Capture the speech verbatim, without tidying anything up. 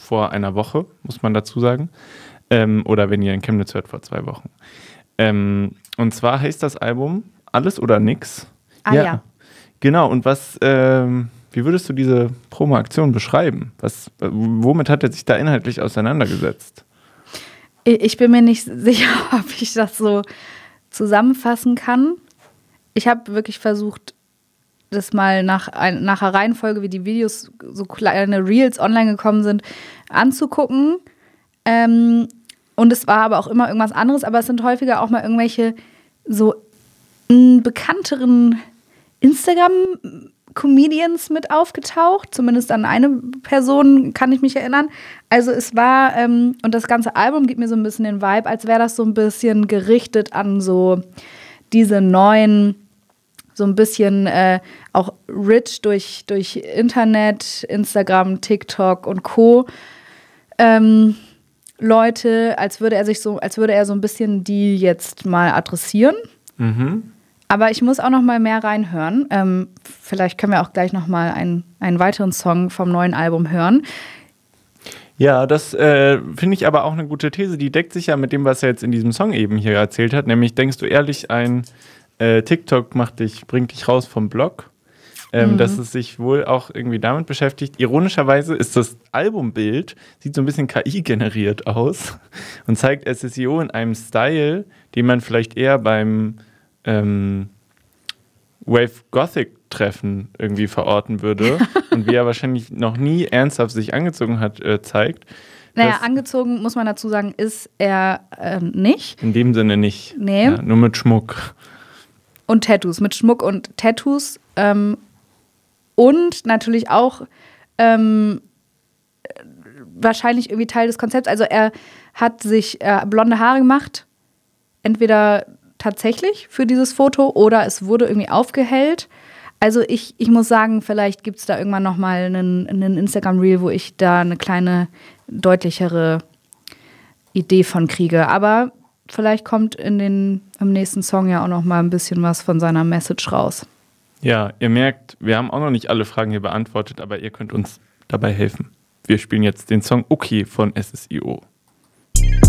vor einer Woche, muss man dazu sagen. Ähm, oder wenn ihr in Chemnitz hört, vor zwei Wochen. Ähm, und zwar heißt das Album Alles oder Nix. Ah ja. ja. Genau, und was, ähm, wie würdest du diese Promo-Aktion beschreiben? Was, womit hat er sich da inhaltlich auseinandergesetzt? Ich bin mir nicht sicher, ob ich das so zusammenfassen kann. Ich habe wirklich versucht, das mal nach, ein, nach einer Reihenfolge, wie die Videos, so kleine Reels online gekommen sind, anzugucken. Ähm, und es war aber auch immer irgendwas anderes, aber es sind häufiger auch mal irgendwelche so m, bekannteren Instagram-Comedians mit aufgetaucht. Zumindest an eine Person kann ich mich erinnern. Also es war, ähm, und das ganze Album gibt mir so ein bisschen den Vibe, als wäre das so ein bisschen gerichtet an so diese neuen, so ein bisschen äh, auch rich durch, durch Internet, Instagram, TikTok und Co. Ähm, Leute, als würde er sich so, als würde er so ein bisschen die jetzt mal adressieren. Mhm. Aber ich muss auch noch mal mehr reinhören. Ähm, vielleicht können wir auch gleich noch mal einen, einen weiteren Song vom neuen Album hören. Ja, das äh, finde ich aber auch eine gute These. Die deckt sich ja mit dem, was er jetzt in diesem Song eben hier erzählt hat. Nämlich, denkst du ehrlich, ein äh, TikTok macht dich, bringt dich raus vom Blog? Ähm, mhm. Dass es sich wohl auch irgendwie damit beschäftigt. Ironischerweise ist das Albumbild, sieht so ein bisschen K I-generiert aus und zeigt S S I O in einem Style, den man vielleicht eher beim ähm, Wave Gothic Treffen irgendwie verorten würde und wie er wahrscheinlich noch nie ernsthaft sich angezogen hat, äh, zeigt. Naja, angezogen, muss man dazu sagen, ist er äh, nicht. In dem Sinne nicht. Nee. Ja, nur mit Schmuck. Und Tattoos, mit Schmuck und Tattoos. Ähm, und natürlich auch ähm, wahrscheinlich irgendwie Teil des Konzepts. Also er hat sich äh, blonde Haare gemacht, entweder tatsächlich für dieses Foto oder es wurde irgendwie aufgehellt. Also ich, ich muss sagen, vielleicht gibt es da irgendwann noch mal einen, einen Instagram-Reel, wo ich da eine kleine, deutlichere Idee von kriege. Aber vielleicht kommt in den, im nächsten Song ja auch noch mal ein bisschen was von seiner Message raus. Ja, ihr merkt, wir haben auch noch nicht alle Fragen hier beantwortet, aber ihr könnt uns dabei helfen. Wir spielen jetzt den Song Okay von S S I O.